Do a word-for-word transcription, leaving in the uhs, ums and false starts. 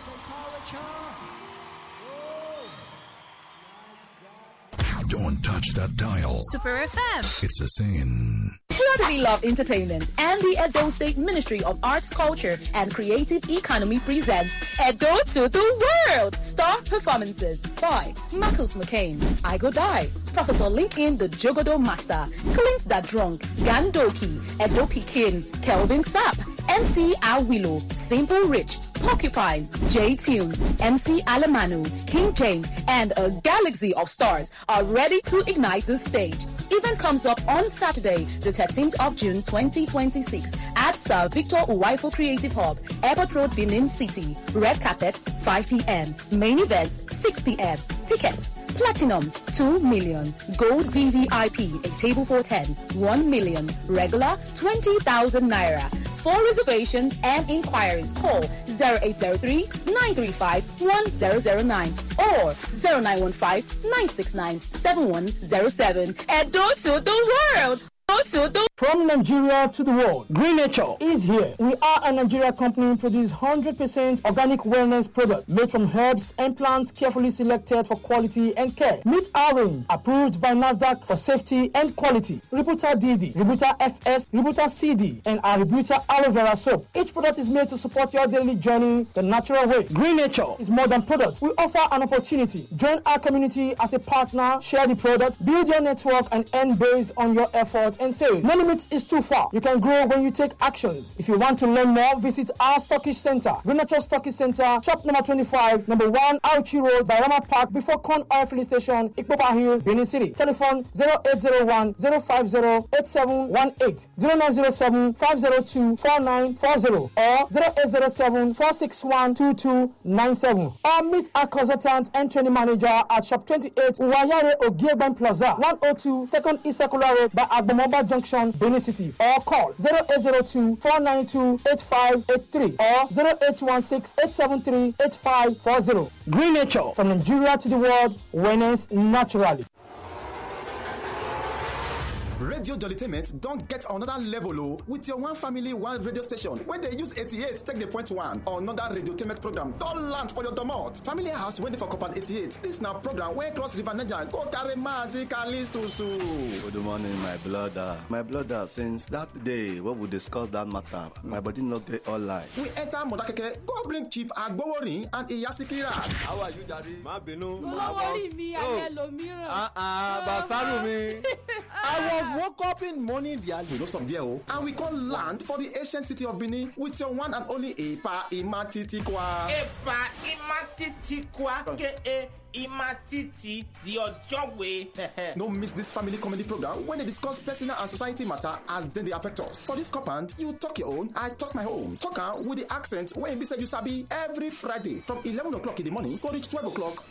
Don't touch that dial. Super F M. It's a sin. Brotherly Love Entertainment and the Edo State Ministry of Arts, Culture and Creative Economy presents Edo to the World. Star performances by Marcus McCain, I Go Die, Professor Linkin the Jogodo Master, Clint the Drunk, Gandoki, Edo Pikin, Kelvin Sapp, M C Awilo, Simple Rich, Porcupine, J Tunes, M C Alamanu, King James, and a galaxy of stars are ready to ignite the stage. Event comes up on Saturday, the thirteenth of June twenty twenty-six at Sir Victor Uwaifo Creative Hub, Airport Road, Benin City. Red carpet, five p.m. Main event, six p.m. Tickets. Platinum, two million. Gold V V I P, a table for ten, one million. Regular, twenty thousand naira. For reservations and inquiries, call zero eight zero three, nine three five, one zero zero nine or zero nine one five, nine six nine, seven one zero seven. And go to the world! Go to the From Nigeria to the world, Green Nature is here. We are a Nigeria company produce one hundred percent organic wellness product made from herbs and plants carefully selected for quality and care. Meet our range, approved by NAFDAC for safety and quality. Rebuta D D, Rebuta F S, Rebuta C D, and our Rebuta Aloe Vera soap. Each product is made to support your daily journey the natural way. Green Nature is more than products. We offer an opportunity. Join our community as a partner, share the product, build your network, and earn based on your effort and sales. No limit is too far. You can grow when you take actions. If you want to learn more, visit our Stockish Center, Green Nature Stockish Center, shop number twenty-five, number one, Auchi Road, Bayrama Park, before Con Oil Filling Station, Ikpoba Hill, Benin City. Telephone zero eight zero one, zero five zero, eight seven one eight, zero nine zero seven, five zero two, four nine four zero or zero eight zero seven, four six one, two two nine seven. Or meet our consultant and training manager at shop twenty-eight, Uwayare Ogieban Plaza, one oh two, second East Circular Road by Agbomoba Junction, Benin City, or call zero eight zero two, four nine two, eight five eight three or zero eight one six, eight seven three, eight five four zero. Green Nature, from Nigeria to the world, wellness naturally. Radio Jolitainment don't get another level oh, with your one family one radio station. When they use eighty-eight, take the point one or another radiotainment program. Don't land for your domot. Family House waiting for Copan eighty-eight. This now program where cross River Niger go carry mazi kalis to su. Good morning, my brother. My brother, since that day when we discussed that matter, my body not get all light. We enter Modakeke, go bring Chief Agbowori and Iyasiki Rat. How are you, Daddy? Ma binu. Olówó mi ayelo mìíràn. Ah ah, Basaru mi. I was woke up in morning the We don't stop there, oh. And we call land for the ancient city of Benin with your one and only Epa Imatitikwa. Epa Imatitikwa, K A Imatiti, the Ojogwe. No miss this family comedy program when they discuss personal and society matter as then they affect us. For this compound, you talk your own, I talk my own. Talk out with the accent when we say you sabi every Friday from eleven o'clock in the morning, go reach twelve o'clock